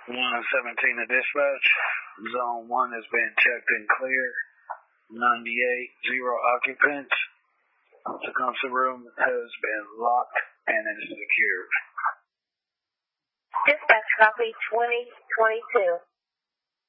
1 of 17 to dispatch. Zone 1 has been checked and clear. 98, 0 occupants. Tecumseh room has been locked and is secured. Dispatch copy 2022.